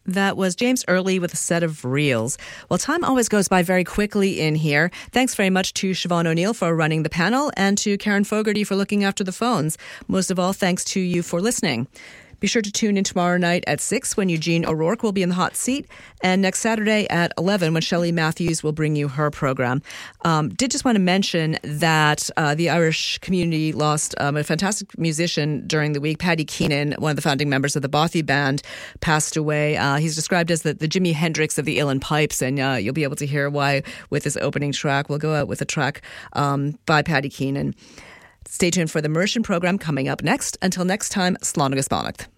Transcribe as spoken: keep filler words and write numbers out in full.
That was James Early with a set of reels. Well, time always goes by very quickly in here. Thanks very much to Siobhan O'Neill for running the panel and to Karen Fogarty for looking after the phones. Most of all, thanks to you for listening. Be sure to tune in tomorrow night at six when Eugene O'Rourke will be in the hot seat, and next Saturday at eleven when Shelley Matthews will bring you her program. Um, did just want to mention that uh, the Irish community lost um, a fantastic musician during the week. Paddy Keenan, one of the founding members of the Bothy Band, passed away. Uh, he's described as the, the Jimi Hendrix of the Uilleann Pipes, and uh, you'll be able to hear why with this opening track. We'll go out with a track um, by Paddy Keenan. Stay tuned for the Mershon program coming up next. Until next time, Slán agus Beannacht.